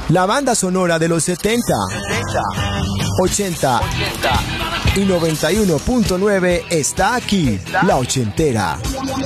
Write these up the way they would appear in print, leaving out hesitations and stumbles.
La banda sonora de los 70, 80 y 91.9 está aquí, La Ochentera.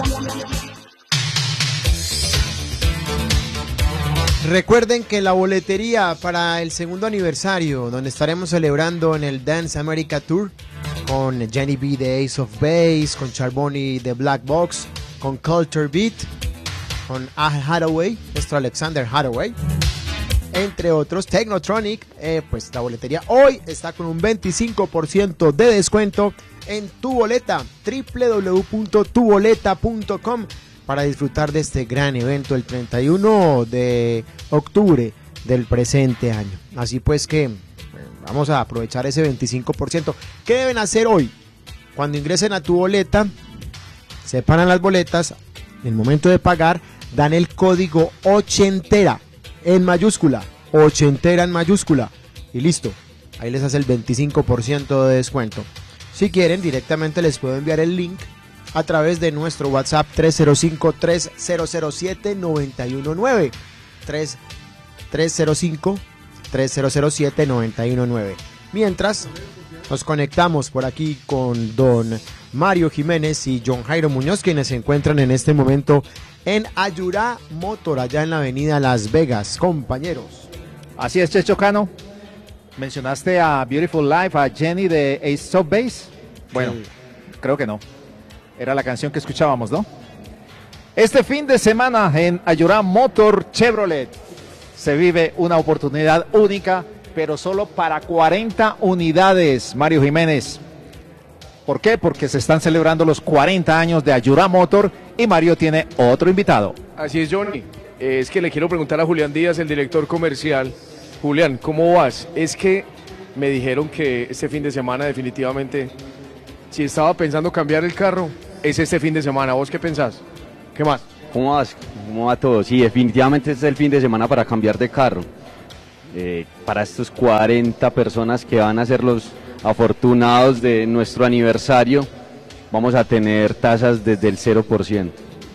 Recuerden que la boletería para el segundo aniversario, donde estaremos celebrando en el Dance America Tour, con Jenny B de Ace of Base, con Charbonny de Black Box, con Culture Beat, con Hathaway, nuestro Alexander Hathaway, entre otros, Technotronic, pues la boletería hoy está con un 25% de descuento en tu boleta, www.tuboleta.com, para disfrutar de este gran evento el 31 de octubre del presente año. Así pues que vamos a aprovechar ese 25%. ¿Qué deben hacer hoy? Cuando ingresen a tu boleta, separan las boletas, en el momento de pagar, dan el código ochentera en mayúscula, ochentera en mayúscula, y listo, ahí les hace el 25% de descuento. Si quieren, directamente les puedo enviar el link a través de nuestro WhatsApp 305-3007-919, 305-3007-919. Mientras nos conectamos por aquí con don Mario Jiménez y John Jairo Muñoz, quienes se encuentran en este momento en Ayurá Motor, allá en la avenida Las Vegas, compañeros. Así es, Checho Cano. Mencionaste a Beautiful Life, a Jenny de Ace of Base. Bueno, creo que no. Era la canción que escuchábamos, ¿no? Este fin de semana en Ayurá Motor Chevrolet se vive una oportunidad única, pero solo para 40 unidades, Mario Jiménez. ¿Por qué? Porque se están celebrando los 40 años de Ayurá Motor y Mario tiene otro invitado. Así es, Johnny. Es que le quiero preguntar a Julián Díaz, el director comercial. Julián, ¿cómo vas? Es que me dijeron que este fin de semana definitivamente, si estaba pensando cambiar el carro, es este fin de semana. ¿Vos qué pensás? ¿Qué más? ¿Cómo vas? ¿Cómo va todo? Sí, definitivamente este es el fin de semana para cambiar de carro. Para estos 40 personas que van a ser los afortunados de nuestro aniversario, vamos a tener tasas desde el 0%.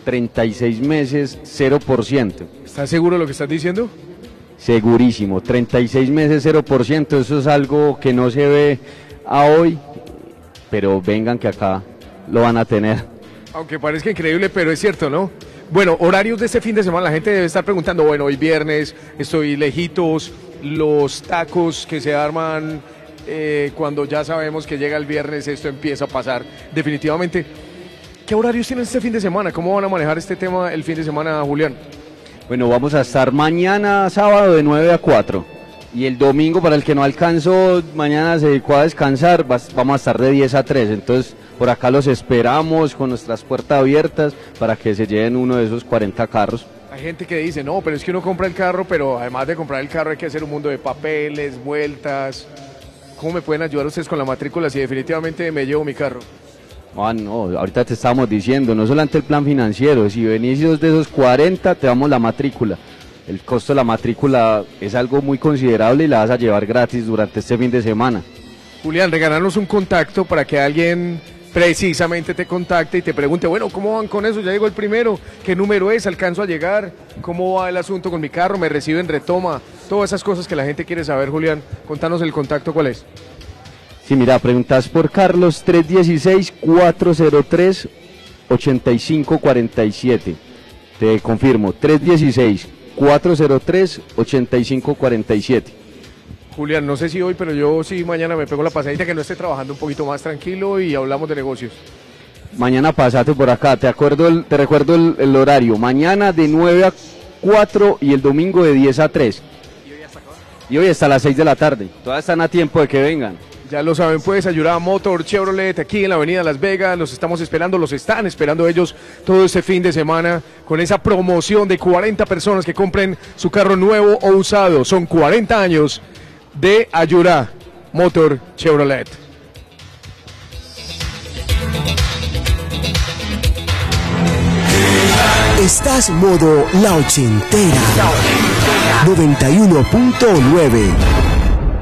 36 meses, 0%. ¿Estás seguro de lo que estás diciendo? Segurísimo, 36 meses, 0%. Eso es algo que no se ve a hoy, pero vengan que acá lo van a tener. Aunque parezca increíble, pero es cierto, ¿no? Bueno, horarios de este fin de semana, la gente debe estar preguntando, bueno, hoy viernes, estoy lejitos, los tacos que se arman cuando ya sabemos que llega el viernes, esto empieza a pasar definitivamente. ¿Qué horarios tienen este fin de semana? ¿Cómo van a manejar este tema el fin de semana, Julián? Bueno, vamos a estar mañana sábado de 9 a 4. Y el domingo, para el que no alcanzó, mañana se dedicó a descansar, vamos a estar de 10 a 3. Entonces, por acá los esperamos con nuestras puertas abiertas para que se lleven uno de esos 40 carros. Hay gente que dice, no, pero es que uno compra el carro, pero además de comprar el carro hay que hacer un mundo de papeles, vueltas. ¿Cómo me pueden ayudar ustedes con la matrícula si definitivamente me llevo mi carro? No, ahorita te estábamos diciendo, no solamente el plan financiero, si venís de esos 40, te damos la matrícula. El costo de la matrícula es algo muy considerable y la vas a llevar gratis durante este fin de semana. Julián, regalarnos un contacto para que alguien precisamente te contacte y te pregunte, bueno, ¿cómo van con eso? Ya llegó el primero, ¿qué número es? ¿Alcanzo a llegar? ¿Cómo va el asunto con mi carro? ¿Me reciben retoma? Todas esas cosas que la gente quiere saber, Julián. Contanos el contacto, ¿cuál es? Sí, mira, preguntas por Carlos, 316-403-8547. Te confirmo, 316-403-8547. Julián, no sé si hoy, pero yo sí mañana me pego la pasadita, que no esté trabajando un poquito más tranquilo y hablamos de negocios. Mañana pasate por acá, te recuerdo el horario. Mañana de 9 a 4 y el domingo de 10 a 3. ¿Y hoy hasta acá? Y hoy hasta las 6 de la tarde. Todavía están a tiempo de que vengan. Ya lo saben, pues, Ayurá Motor Chevrolet, aquí en la avenida Las Vegas, los estamos esperando, los están esperando ellos todo este fin de semana con esa promoción de 40 personas que compren su carro nuevo o usado. Son 40 años de Ayurá Motor Chevrolet. Estás modo La Ochentera, 91.9.